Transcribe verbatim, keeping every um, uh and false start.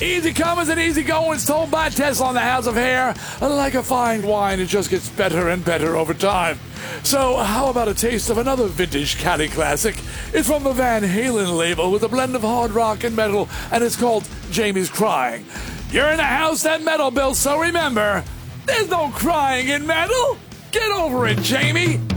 Easy comers and easy goings, told by Tesla on the House of Hair. Like a fine wine, it just gets better and better over time. So how about a taste of another vintage Cali classic? It's from the Van Halen label with a blend of hard rock and metal, and it's called Jamie's Crying. You're in the house that metal built, so remember, there's no crying in metal. Get over it, Jamie.